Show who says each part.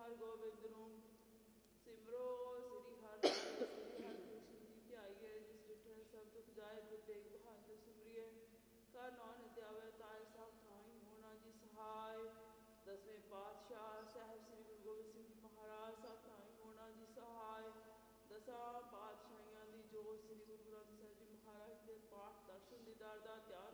Speaker 1: ਹਰ ਗੋਬਿੰਦ ਨੂੰ ਸਿਮਰੋ ਸ੍ਰੀ ਹਰਿ ਸ੍ਰੀ ਹਰਿਕ੍ਰਿਸ਼ਨ ਜੀ ਧਿਆਈਏ। ਜਿਸ ਡਿਠੇ ਸਭ ਦੁਖ ਜਾਏ ਗੁਰ ਤੇਗ ਬਹਾਦਰ ਸਿਮਰਿਏ। ਕਰ ਨਾਨਕ ਆਵੇ ਤਾਏ ਸਭ ਥਾਈ ਹੋਣਾ ਜੀ ਸਹਾਇ। ਦਸਵੇਂ ਪਾਤਸ਼ਾਹ ਸਾਹਿਬ ਸ੍ਰੀ ਗੁਰੂ ਗੋਬਿੰਦ ਸਿੰਘ ਜੀ ਮਹਾਰਾਜ ਸਭ ਥਾਈ ਹੋਣਾ ਜੀ ਸਹਾਇ। ਦਸਾਂ ਪਾਤਸ਼ਾਹੀਆਂ ਦੀ ਜੋਤ ਸ੍ਰੀ ਗੁਰੂ ਗ੍ਰੰਥ ਸਾਹਿਬ ਜੀ ਮਹਾਰਾਜ ਦੇ ਪਾਠ ਦਰਸ਼ਨ ਦੀਦਾਰ ਦਾ ਧਿਆਨ